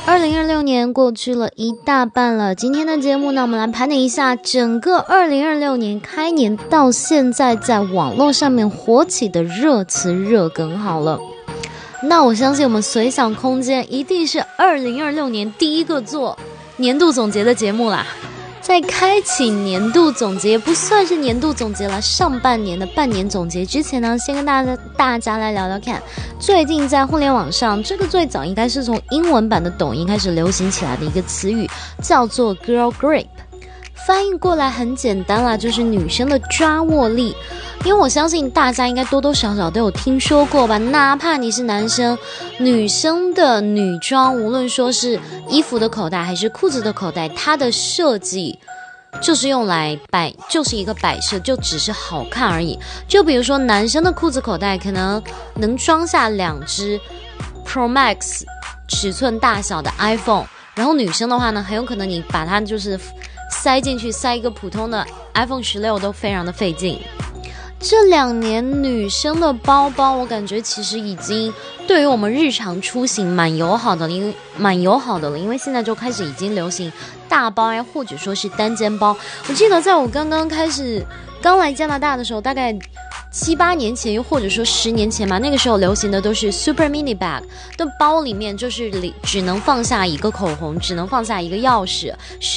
2026年过去了一大半了，今天的节目呢，我们来盘点一下整个2026年开年到现在在网络上面火起的热词热梗好了。那我相信我们随想空间一定是2026年第一个做年度总结的节目啦。在开启年度总结，不算是年度总结了，上半年的半年总结之前呢，先跟大家来聊聊看，最近在互联网上，这个最早应该是从英文版的抖音开始流行起来的一个词语，叫做 Girl Grip， 翻译过来很简单啦，就是女生的抓握力。因为我相信大家应该多多少少都有听说过吧，哪怕你是男生，女生的女装，无论说是衣服的口袋还是裤子的口袋，它的设计就是用来就是一个摆设，就只是好看而已。就比如说男生的裤子口袋可能能装下2只 Pro Max 尺寸大小的 iPhone， 然后女生的话呢，很有可能你把它就是塞进去，塞一个普通的 iPhone 16都非常的费劲。这2年女生的包包，我感觉其实已经对于我们日常出行蛮友好的了，因为现在就开始已经流行大包呀，或者说是单肩包。我记得在我刚来加拿大的时候，大概7、8年前，又或者说10年前嘛，那个时候流行的都是 super mini bag 的包，里面就是只能放下一个口红，只能放下一个钥匙，